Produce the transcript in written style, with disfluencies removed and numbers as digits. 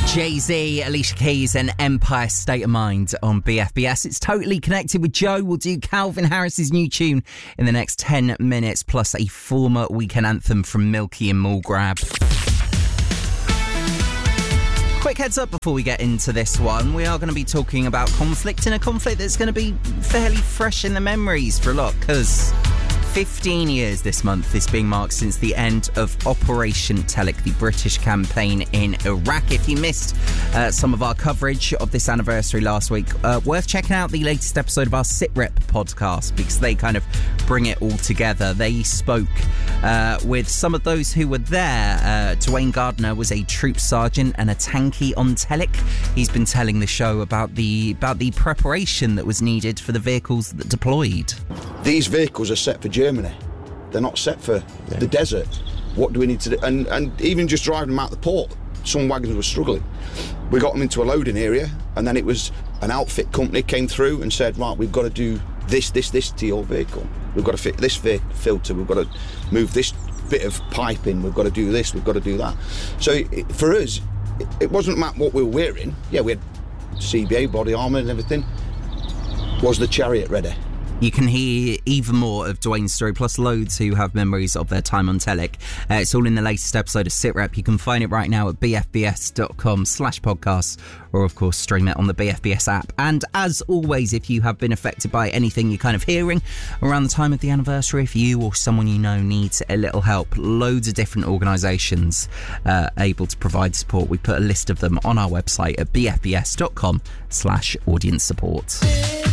Jay-Z, Alicia Keys and Empire State of Mind on BFBS. It's Totally Connected with Joe. We'll do Calvin Harris's new tune in the next 10 minutes, plus a former weekend anthem from Milky and Mulgrab. Quick heads up before we get into this one. We are going to be talking about conflict, and a conflict that's going to be fairly fresh in the memories for a lot, because 15 years this month is being marked since the end of Operation Telic, the British campaign in Iraq. If you missed some of our coverage of this anniversary last week, worth checking out the latest episode of our SitRep podcast, because they kind of bring it all together. They spoke with some of those who were there. Dwayne Gardner was a troop sergeant and a tankie on Telic. He's been telling the show about the preparation that was needed for the vehicles that deployed. These vehicles are set for Germany. They're not set for the desert. What do we need to do? And even just driving them out the port, some wagons were struggling. We got them into a loading area, and then it was an outfit company came through and said, right, we've got to do this to your vehicle. We've got to fit this filter. We've got to move this bit of pipe in. We've got to do this. We've got to do that. So for us, it wasn't about what we were wearing. Yeah, we had CBA, body armour and everything. Was the Chariot ready? You can hear even more of Dwayne's story, plus loads who have memories of their time on Telic. It's all in the latest episode of SitRep. You can find it right now at bfbs.com/podcasts, or of course stream it on the BFBS app. And as always, if you have been affected by anything you're kind of hearing around the time of the anniversary, if you or someone you know needs a little help, loads of different organisations able to provide support. We put a list of them on our website at bfbs.com/audience support.